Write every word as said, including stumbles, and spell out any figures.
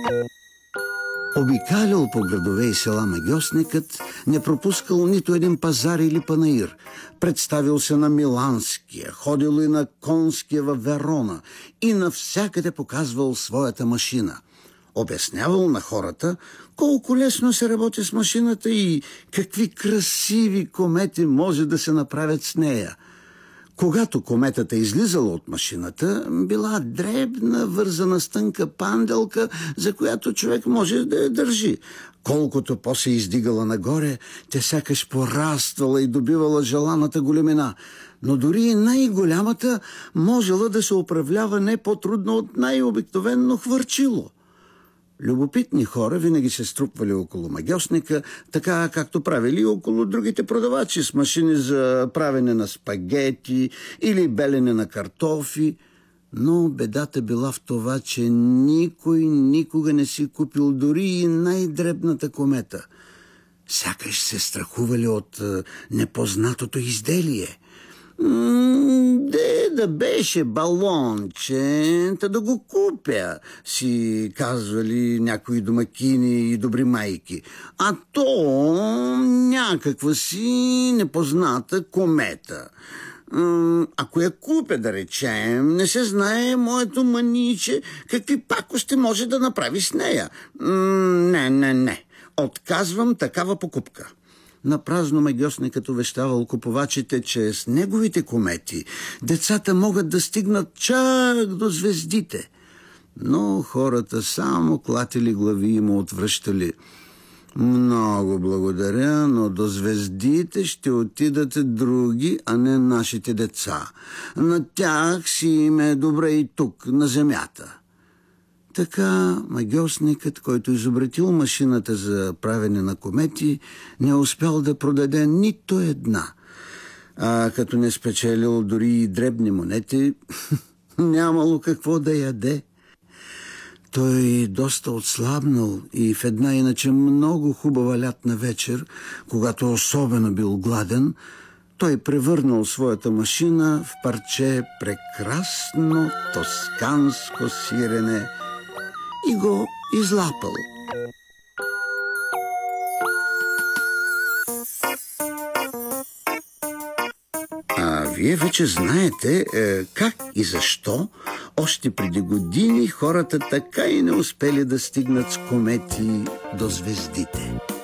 Обикалял по градове и села магьосникът, не пропускал нито един пазар или панаир. Представил се на Миланския, ходил и на Конския във Верона и навсякъде показвал своята машина. Обяснявал на хората колко лесно се работи с машината и какви красиви комети може да се направят с нея. Когато кометата излизала от машината, била дребна, вързана с тънка панделка, за която човек може да я държи. Колкото по-се издигала нагоре, те сякаш пораствала и добивала желаната големина. Но дори и най-голямата можела да се управлява не по-трудно от най-обикновено хвърчило. Любопитни хора винаги се струпвали около магьосника, така както правили около другите продавачи с машини за правене на спагети или белене на картофи. Но бедата била в това, че никой никога не си купил дори и най-дребната комета. Сякаш се страхували от непознатото изделие. Де да беше балонче, та да го купя, си казвали някои домакини и добри майки. А то някаква си непозната комета. Ако я купя, да речем, не се знае моето маниче какви пакости може да направи с нея. Не, не, не. Отказвам такава покупка. Напразно магьосникът увещавал купувачите, че с неговите комети децата могат да стигнат чак до звездите. Но хората само клатили глави и му отвръщали. Много благодаря, но до звездите ще отидат други, а не нашите деца. На тях си им е добре и тук, на земята. Така магьосникът, който изобретил машината за правене на комети, не успял да продаде нито една. А като не спечелил дори и дребни монети, нямало какво да яде. Той доста отслабнал и в една иначе много хубава лятна вечер, когато особено бил гладен, той превърнал своята машина в парче прекрасно тосканско сирене и го излапал. А вие вече знаете е, как и защо още преди години хората така и не успели да стигнат с комети до звездите.